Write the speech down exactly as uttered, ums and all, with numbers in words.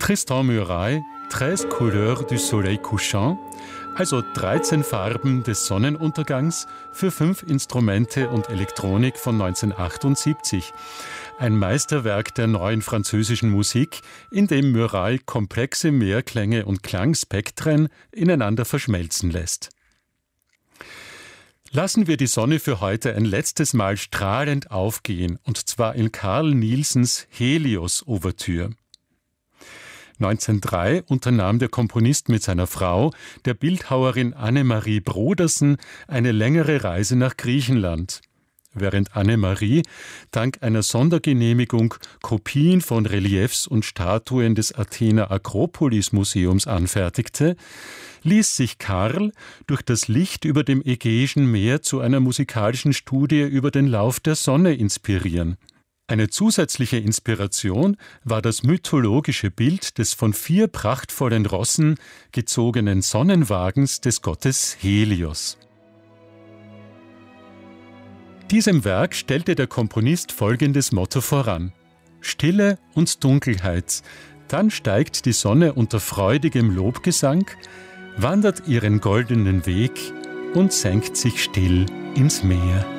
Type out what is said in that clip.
Tristan Murail, treize couleurs du soleil couchant, also dreizehn Farben des Sonnenuntergangs für fünf Instrumente und Elektronik von neunzehnhundertachtundsiebzig. Ein Meisterwerk der neuen französischen Musik, in dem Murail komplexe Mehrklänge und Klangspektren ineinander verschmelzen lässt. Lassen wir die Sonne für heute ein letztes Mal strahlend aufgehen, und zwar in Carl Nielsens Helios-Ouvertüre. neunzehnhundertdrei unternahm der Komponist mit seiner Frau, der Bildhauerin Annemarie Brodersen, eine längere Reise nach Griechenland. Während Annemarie dank einer Sondergenehmigung Kopien von Reliefs und Statuen des Athener Akropolis-Museums anfertigte, ließ sich Karl durch das Licht über dem Ägäischen Meer zu einer musikalischen Studie über den Lauf der Sonne inspirieren. Eine zusätzliche Inspiration war das mythologische Bild des von vier prachtvollen Rossen gezogenen Sonnenwagens des Gottes Helios. Diesem Werk stellte der Komponist folgendes Motto voran: Stille und Dunkelheit, dann steigt die Sonne unter freudigem Lobgesang, wandert ihren goldenen Weg und senkt sich still ins Meer.